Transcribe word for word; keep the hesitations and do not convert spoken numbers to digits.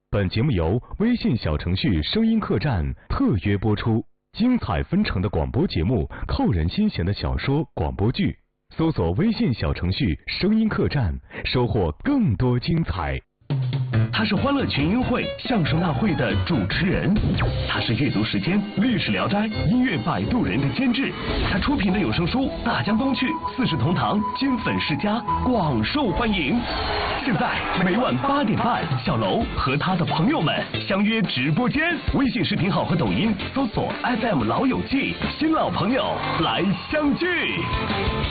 本节目由微信小程序声音客栈特约播出，精彩纷呈的广播节目，扣人心弦的小说、广播剧，搜索微信小程序声音客栈，收获更多精彩。 他是欢乐群英会相声大会的主持人，他是阅读时间历史聊斋音乐摆渡人的监制，他出品的有声书《大江东去》《四世同堂》金粉世家广受欢迎。现在每晚八点半，小楼和他的朋友们相约直播间，微信视频号和抖音搜索 F M 老友记，新老朋友来相聚。